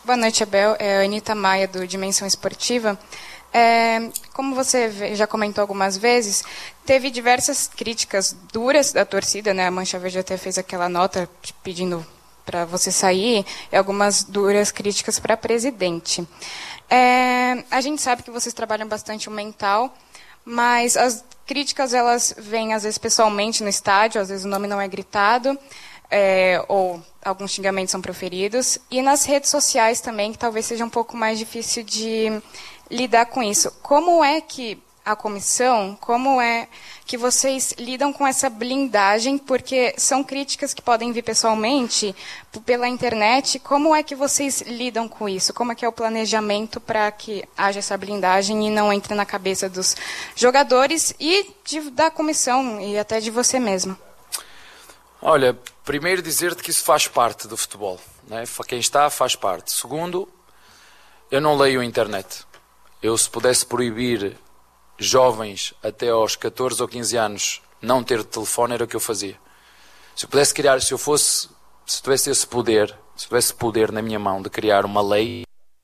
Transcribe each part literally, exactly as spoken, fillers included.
Boa noite, Abel. É a Anitta Maia, do Dimensão Esportiva. É, como você já comentou algumas vezes, teve diversas críticas duras da torcida, né? A Mancha Verde até fez aquela nota pedindo para você sair, e algumas duras críticas para presidente. É, a gente sabe que vocês trabalham bastante o mental, mas as críticas elas vêm às vezes pessoalmente no estádio, às vezes o nome não é gritado, é, ou alguns xingamentos são proferidos, e nas redes sociais também, que talvez seja um pouco mais difícil de lidar com isso. Como é que a comissão, como é que vocês lidam com essa blindagem, porque são críticas que podem vir pessoalmente, pela internet, como é que vocês lidam com isso? Como é que é o planejamento para que haja essa blindagem e não entre na cabeça dos jogadores e de, da comissão e até de você mesmo? Olha, primeiro dizer-te que isso faz parte do futebol, né? Quem está faz parte. Segundo, eu não leio a internet. Eu, se pudesse proibir jovens até aos catorze ou quinze anos não ter telefone, era o que eu fazia. Se eu pudesse criar, se eu fosse, se tivesse esse poder, se tivesse poder na minha mão de criar uma lei.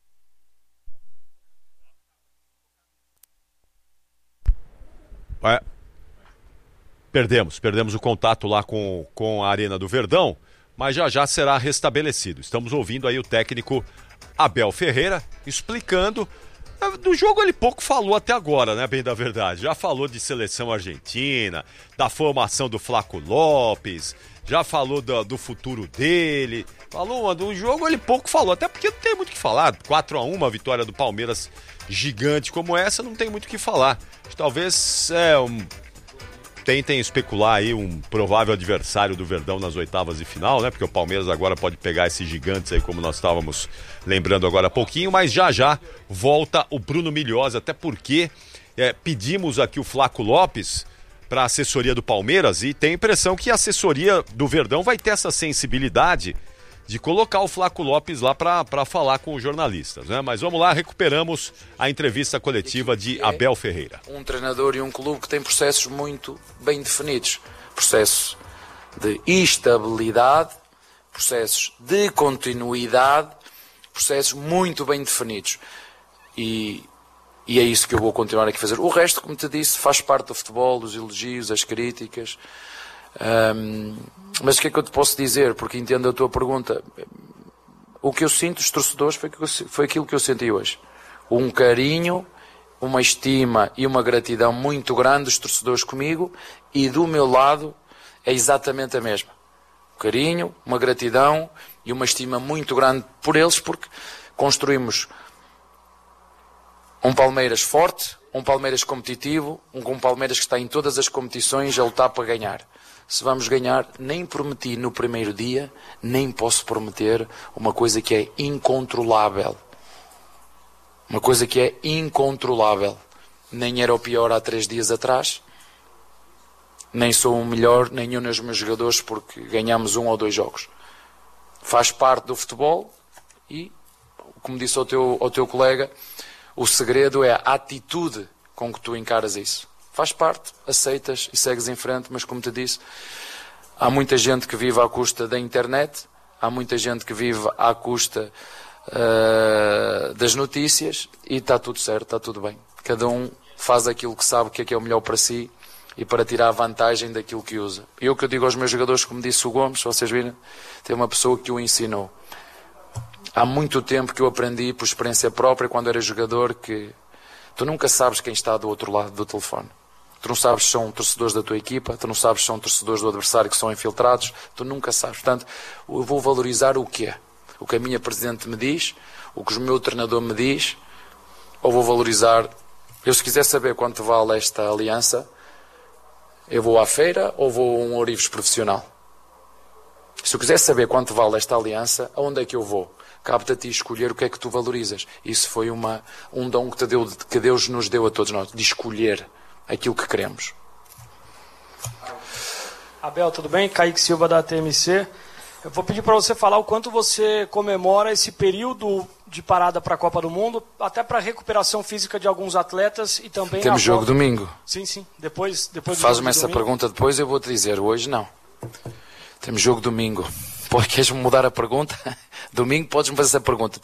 É. Perdemos, perdemos o contato lá com, com a Arena do Verdão, mas já já será restabelecido. Estamos ouvindo aí o técnico Abel Ferreira explicando. Do jogo ele pouco falou até agora, né, bem da verdade. Já falou de seleção argentina, da formação do Flaco Lopes, já falou do, do futuro dele. Falou, do jogo ele pouco falou, até porque não tem muito o que falar. quatro a um, uma vitória do Palmeiras gigante como essa, não tem muito o que falar. Talvez é, um, tentem especular aí um provável adversário do Verdão nas oitavas de final, né? Porque o Palmeiras agora pode pegar esses gigantes aí, como nós estávamos lembrando agora há pouquinho, mas já já volta o Bruno Milhosa, até porque é, pedimos aqui o Flaco Lopes para a assessoria do Palmeiras e tem a impressão que a assessoria do Verdão vai ter essa sensibilidade de colocar o Flaco Lopes lá para falar com os jornalistas, né? Mas vamos lá, recuperamos a entrevista coletiva de Abel Ferreira. Um treinador e um clube que tem processos muito bem definidos. Processos de estabilidade, processos de continuidade, processos muito bem definidos. E, e é isso que eu vou continuar aqui a fazer. O resto, como te disse, faz parte do futebol, os elogios, as críticas. Um, mas o que é que eu te posso dizer? Porque entendo a tua pergunta. O que eu sinto dos torcedores foi, foi aquilo que eu senti hoje. Um carinho, uma estima e uma gratidão muito grande dos torcedores comigo, e do meu lado é exatamente a mesma. Um carinho, uma gratidão e uma estima muito grande por eles, porque construímos um Palmeiras forte, um Palmeiras competitivo, um Palmeiras que está em todas as competições a lutar para ganhar. Se vamos ganhar, nem prometi no primeiro dia, nem posso prometer uma coisa que é incontrolável. Uma coisa que é incontrolável. Nem era o pior há três dias atrás, nem sou o melhor, nenhum dos meus jogadores, porque ganhamos um ou dois jogos. Faz parte do futebol e, como disse ao teu, ao teu colega, o segredo é a atitude com que tu encaras isso. Faz parte, aceitas e segues em frente, mas como te disse, há muita gente que vive à custa da internet, há muita gente que vive à custa uh, das notícias, e está tudo certo, está tudo bem. Cada um faz aquilo que sabe que é, que é o melhor para si e para tirar vantagem daquilo que usa. E o que eu digo aos meus jogadores, como disse o Gomes, vocês viram, tem uma pessoa que o ensinou. Há muito tempo que eu aprendi por experiência própria, quando era jogador, que tu nunca sabes quem está do outro lado do telefone. Tu não sabes se são torcedores da tua equipa, tu não sabes se são torcedores do adversário que são infiltrados, tu nunca sabes. Portanto, eu vou valorizar o que é. O que a minha presidente me diz, o que o meu treinador me diz, ou vou valorizar. Eu, se quiser saber quanto vale esta aliança, eu vou à feira ou vou a um ourives profissional? Se eu quiser saber quanto vale esta aliança, aonde é que eu vou? Cabe-te a ti escolher o que é que tu valorizas. Isso foi uma, um dom que, te deu, que Deus nos deu a todos nós, de escolher aquilo que queremos. Abel, tudo bem? Kaique Silva, da T M C. Eu vou pedir para você falar o quanto você comemora esse período de parada para a Copa do Mundo, até para a recuperação física de alguns atletas e também... Temos jogo volta. domingo. Sim, sim. Depois, depois Faz-me essa domingo. Pergunta depois, eu vou-te dizer. Hoje não. Temos jogo domingo. Pô, queres-me mudar a pergunta? Domingo podes-me fazer essa pergunta.